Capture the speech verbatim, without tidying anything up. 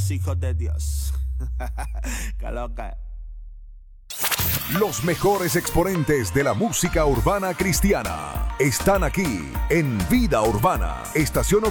los hijos de Dios. Que loca. Los mejores exponentes de la música urbana cristiana están aquí en Vida Urbana, estación